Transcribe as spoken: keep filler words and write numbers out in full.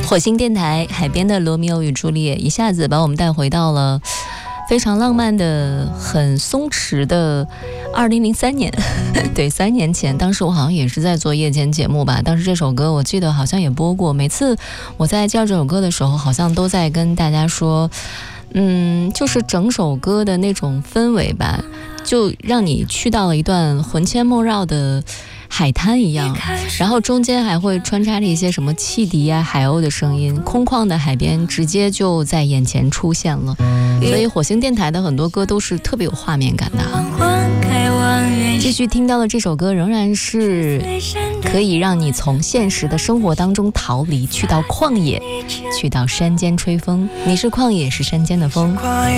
火星电台海边的罗密欧与朱丽叶，一下子把我们带回到了非常浪漫的很松弛的二零零三年对，三年前，当时我好像也是在做夜间节目吧，当时这首歌我记得好像也播过，每次我在叫这首歌的时候好像都在跟大家说嗯，就是整首歌的那种氛围吧，就让你去到了一段魂牵梦绕的海滩一样，然后中间还会穿插着一些什么汽笛啊、海鸥的声音，空旷的海边直接就在眼前出现了。所以火星电台的很多歌都是特别有画面感的啊。继续听到的这首歌仍然是可以让你从现实的生活当中逃离，去到旷野，去到山间吹风。你是旷野，是山间的风。